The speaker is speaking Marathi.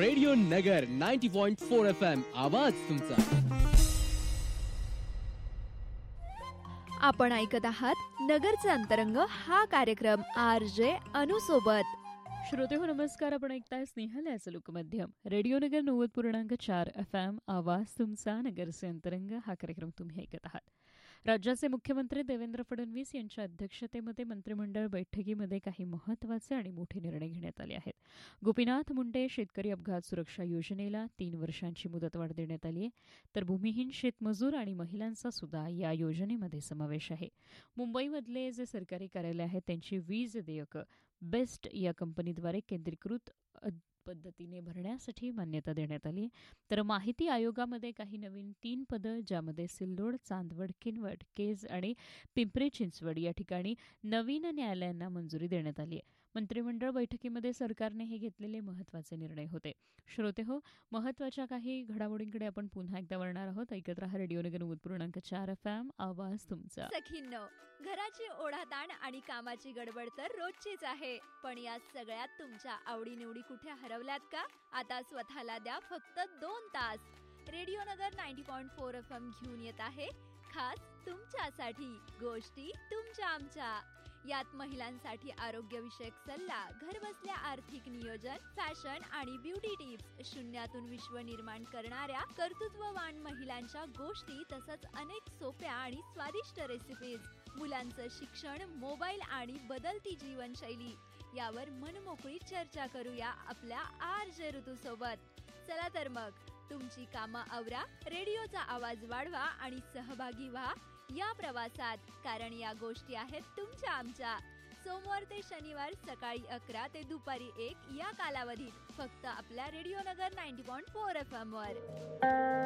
रेडिओ नगर 90.4 FM आवाज तुमचा. आपण ऐकत आहात नगरचे अंतरंग हा कार्यक्रम RJ अनु सोबत. श्रोते हो नमस्कार. आपण ऐकताय स्नेहालयाचं लोकमध्यम रेडिओ नगर 90.4 FM आवाज तुमचा. नगरचे अंतरंग हा कार्यक्रम तुम्ही ऐकत आहात. राज्याचे मुख्यमंत्री देवेंद्र फडणवीस यांच्या अध्यक्षतेमध्ये मंत्रिमंडळ बैठकीमध्ये काही महत्त्वाचे आणि मोठे निर्णय घेण्यात आले आहेत. गोपीनाथ मुंडे शेतकरी अपघात सुरक्षा योजनेला 3 वर्षांची मुदतवाढ देण्यात आली आहे. तर भूमिहीन शेतमजूर आणि महिलांचा सुद्धा या योजनेमध्ये समावेश आहे. मुंबईमधले जे सरकारी कार्यालय आहेत त्यांची वीज देयकं बेस्ट या कंपनीद्वारे केंद्रीकृत पद्धतीने भरण्यासाठी मान्यता देण्यात आली. तर माहिती आयोगामध्ये काही नवीन 3 पदं, ज्यामध्ये सिल्लोड, चांदवड, किनवट, केज आणि पिंपरी चिंचवड या ठिकाणी नवीन न्यायालयांना मंजुरी देण्यात आली आहे. मंत्रिमंडळ बैठकीमध्ये सरकारने हे घेतलेले महत्त्वाचे निर्णय होते. श्रोते हो, महत्त्वाच्या काही घडामोडींकडे आपण पुन्हा एकदा वळणार आहोत. ऐकत रहा रेडिओ नगर 90.4 FM आवाज तुमचा. सखींनो, घराची ओढाताण आणि कामाची गडबड तर रोजचीच आहे, पण या सगळ्यात तुमच्या आवडीनिवडी कुठे हरवल्यात का? आता स्वतःला द्या फक्त 2 तास. रेडिओ नगर 90.4 FM घेऊन येत आहे खास तुमच्यासाठी गोष्टी तुमच्या आमच्या. यात महिलांसाठी आरोग्यविषयक सल्ला, घरबसल्या आर्थिक नियोजन, फॅशन आणि ब्युटी टिप्स, शून्यातून विश्व निर्माण करणाऱ्या कर्तृत्ववान महिलांच्या गोष्टी, तसंच अनेक सोप्या आणि स्वादिष्ट रेसिपीज, मुलांचं शिक्षण, मोबाईल आणि बदलती जीवनशैली यावर मनमोकळी चर्चा करूया आपल्या RJ ऋतू सोबत. चला तर मग तुमची कामं आवरा, रेडिओचा आवाज वाढवा आणि सहभागी व्हा या प्रवासात, कारण या गोष्टी आहेत तुमच्या आमच्या. सोमवार ते शनिवार सकाळी 11 ते दुपारी 1 या कालावधीत फक्त आपल्या रेडिओ नगर 90.4 FM वर.